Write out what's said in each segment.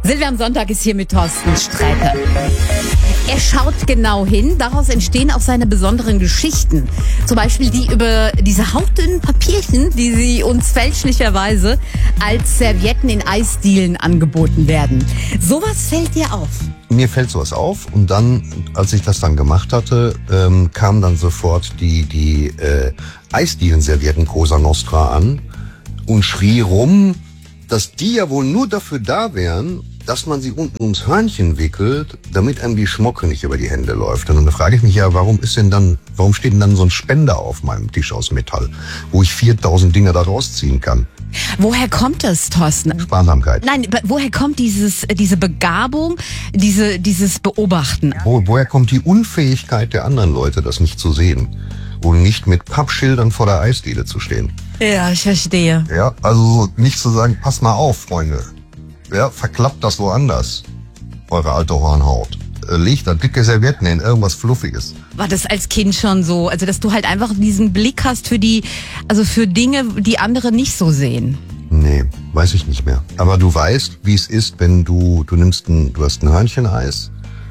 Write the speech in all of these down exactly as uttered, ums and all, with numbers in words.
Silvia am Sonntag ist hier mit Thorsten Sträter. Er schaut genau hin, daraus entstehen auch seine besonderen Geschichten. Zum Beispiel die über diese hauchdünnen Papierchen, die sie uns fälschlicherweise als Servietten in Eisdielen angeboten werden. Sowas fällt dir auf? Mir fällt sowas auf und dann, als ich das dann gemacht hatte, ähm, kam dann sofort die, die äh, Eisdielen-Servietten Cosa Nostra an und schrie rum, dass die ja wohl nur dafür da wären, dass man sie unten ums Hörnchen wickelt, damit einem die Schmocke nicht über die Hände läuft. Und dann frage ich mich ja, warum ist denn dann, warum steht denn dann so ein Spender auf meinem Tisch aus Metall, wo ich viertausend Dinger da rausziehen kann? Woher kommt das, Thorsten? Sparsamkeit. Nein, woher kommt dieses, diese Begabung, diese, dieses Beobachten? Wo, woher kommt die Unfähigkeit der anderen Leute, das nicht zu sehen? Und nicht mit Pappschildern vor der Eisdiele zu stehen? Ja, ich verstehe. Ja, also nicht zu sagen, pass mal auf, Freunde. Ja, verklappt das woanders, eure alte Hornhaut. Legt da dicke Servietten in irgendwas Fluffiges. War das als Kind schon so? Also, dass du halt einfach diesen Blick hast für die, also für Dinge, die andere nicht so sehen? Nee, weiß ich nicht mehr. Aber du weißt, wie es ist, wenn du, du nimmst ein, du hast ein Hörncheneis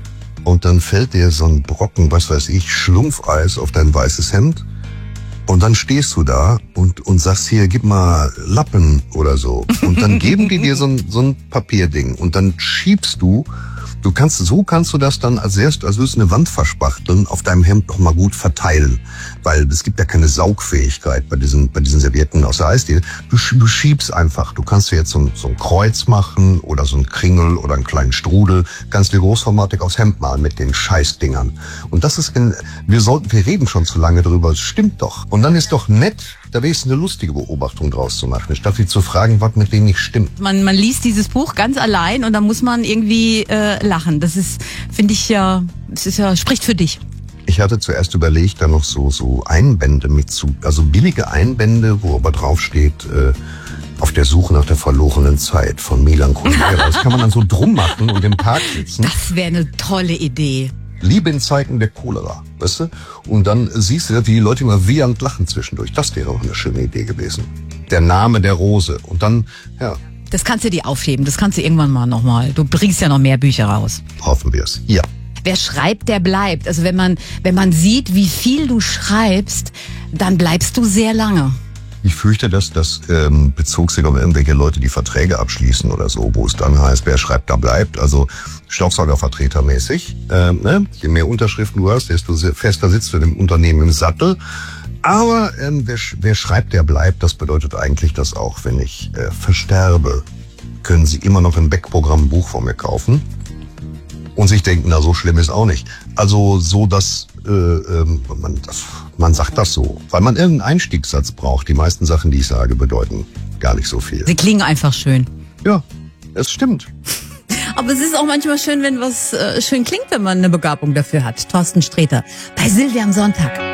und dann fällt dir so ein Brocken, was weiß ich, Schlumpfeis auf dein weißes Hemd. Und dann stehst du da und, und sagst hier, gib mal Lappen oder so. Und dann geben die dir so ein, so ein Papierding. Und dann schiebst du, du kannst, so kannst du das dann als erst, als würdest du eine Wand verspachteln, auf deinem Hemd noch mal gut verteilen. Weil es gibt ja keine Saugfähigkeit bei diesen, bei diesen Servietten aus der Eisdiele. Du, du schiebst einfach. Du kannst dir jetzt so ein, so ein Kreuz machen oder so ein Kringel oder einen kleinen Strudel. Kannst dir großformatig aufs Hemd malen mit den Scheißdingern. Und das ist, wir sollten, wir reden schon zu lange drüber. Es stimmt doch. Und dann ist doch nett, da wäre es eine lustige Beobachtung draus zu machen, statt wie zu fragen, was mit denen nicht stimmt. Man, man liest dieses Buch ganz allein und dann muss man irgendwie äh, lachen. Das ist, finde ich ja, es ist ja, spricht für dich. Ich hatte zuerst überlegt, da noch so, so Einbände mit zu, also billige Einbände, wo aber drauf steht, äh, auf der Suche nach der verlorenen Zeit von Milan Kundera. Das kann man dann so drum machen und im Park sitzen. Das wäre eine tolle Idee. Liebe in Zeiten der Cholera, weißt du? Und dann siehst du, wie die Leute immer wehend lachen zwischendurch. Das wäre auch eine schöne Idee gewesen. Der Name der Rose. Und dann, ja. Das kannst du dir aufheben. Das kannst du irgendwann mal nochmal. Du bringst ja noch mehr Bücher raus. Hoffen wir es. Ja. Wer schreibt, der bleibt. Also wenn man, wenn man sieht, wie viel du schreibst, dann bleibst du sehr lange. Ich fürchte, dass das ähm, bezog sich auf irgendwelche Leute, die Verträge abschließen oder so, wo es dann heißt, wer schreibt, da bleibt. Also Staubsaugervertretermäßig. Ähm, ne? Je mehr Unterschriften du hast, desto fester sitzt du dem Unternehmen im Sattel. Aber ähm, wer, wer schreibt, der bleibt. Das bedeutet eigentlich, dass auch wenn ich äh, versterbe, können Sie immer noch im Beck-Programm ein Buch von mir kaufen. Und sich denken, na, so schlimm ist auch nicht. Also so, dass äh, ähm, man, das, man sagt das so, weil man irgendeinen Einstiegssatz braucht. Die meisten Sachen, die ich sage, bedeuten gar nicht so viel. Sie klingen einfach schön. Ja, es stimmt. Aber es ist auch manchmal schön, wenn was äh, schön klingt, wenn man eine Begabung dafür hat. Thorsten Sträter bei Silvia am Sonntag.